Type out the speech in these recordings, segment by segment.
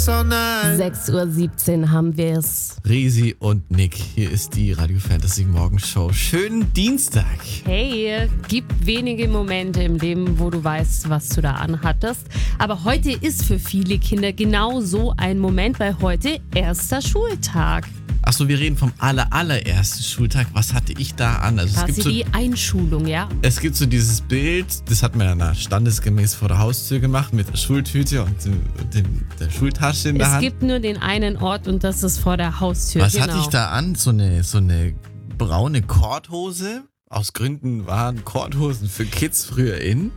6:17 Uhr haben wir es. Risi und Nick, hier ist die Radio Fantasy Morgenshow. Schönen Dienstag. Hey, gibt wenige Momente im Leben, wo du weißt, was du da anhattest. Aber heute ist für viele Kinder genau so ein Moment, weil heute erster Schultag. Achso, wir reden vom allerersten Schultag. Was hatte ich da an? Also Quasi die Einschulung, ja? Es gibt so dieses Bild, das hat man ja standesgemäß vor der Haustür gemacht mit der Schultüte und der Schultasche in der Hand. Es gibt nur den einen Ort und das ist vor der Haustür. Was hatte ich da an? So eine braune Korthose. Aus Gründen waren Korthosen für Kids früher in.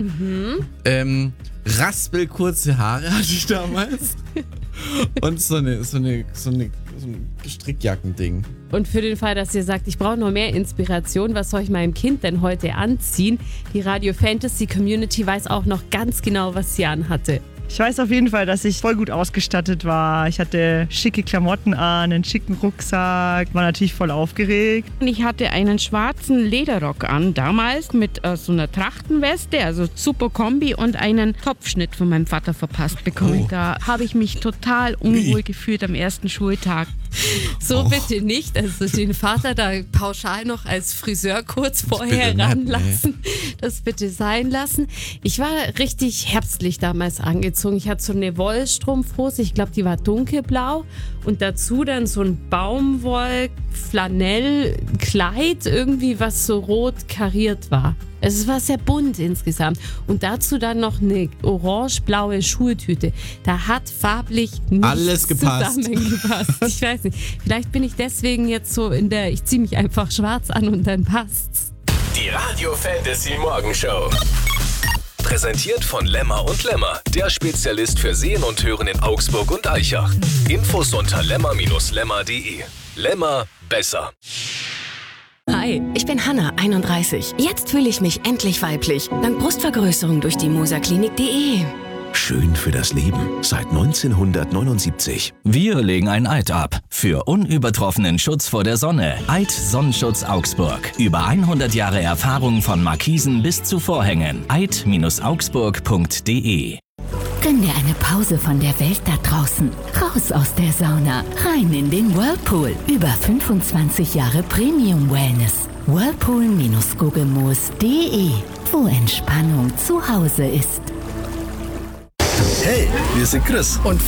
Raspelkurze Haare hatte ich damals. Und so ein Strickjackending. Und für den Fall, dass ihr sagt, ich brauche noch mehr Inspiration, was soll ich meinem Kind denn heute anziehen? Die Radio Fantasy Community weiß auch noch ganz genau, was sie anhatte. Ich weiß auf jeden Fall, dass ich voll gut ausgestattet war. Ich hatte schicke Klamotten an, einen schicken Rucksack, war natürlich voll aufgeregt. Und ich hatte einen schwarzen Lederrock an, damals mit so einer Trachtenweste, also super Kombi und einen Topfschnitt von meinem Vater verpasst bekommen. Da habe ich mich total unwohl gefühlt am ersten Schultag. So bitte nicht, also den Vater da pauschal noch als Friseur kurz vorher ranlassen. Das bitte sein lassen. Ich war richtig herbstlich damals angezogen. Ich hatte so eine Wollstrumpfhose, ich glaube, die war dunkelblau. Und dazu dann so ein Baumwoll-Flanell-Kleid, irgendwie was so rot kariert war. Also es war sehr bunt insgesamt. Und dazu dann noch eine orange-blaue Schultüte. Da hat farblich nichts alles gepasst. Zusammengepasst. Ich weiß nicht. Vielleicht bin ich deswegen jetzt so ich ziehe mich einfach schwarz an und dann passt's. Die Radio Fantasy Morgenshow. Präsentiert von Lemmer und Lemmer, der Spezialist für Sehen und Hören in Augsburg und Aichach. Infos unter lemmer-lemmer.de. Lemmer besser. Hi, ich bin Hanna, 31. Jetzt fühle ich mich endlich weiblich. Dank Brustvergrößerung durch die moserklinik.de. Schön für das Leben. Seit 1979. Wir legen ein Eid ab. Für unübertroffenen Schutz vor der Sonne. Eid Sonnenschutz Augsburg. Über 100 Jahre Erfahrung von Markisen bis zu Vorhängen. eid-augsburg.de. Gönn dir eine Pause von der Welt da draußen. Raus aus der Sauna. Rein in den Whirlpool. Über 25 Jahre Premium Wellness. Whirlpool-gugelmoos.de. Wo Entspannung zu Hause ist. Hey, wir sind Chris und